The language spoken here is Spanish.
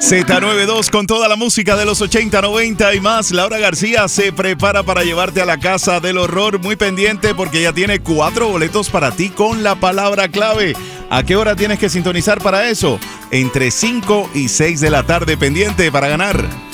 Z92 con toda la música de los 80, 90 y más. Laura García se prepara para llevarte a la casa del horror. Muy pendiente porque ella tiene 4 boletos para ti con la palabra clave. ¿A qué hora tienes que sintonizar para eso? Entre 5 y 6 de la tarde, pendiente para ganar.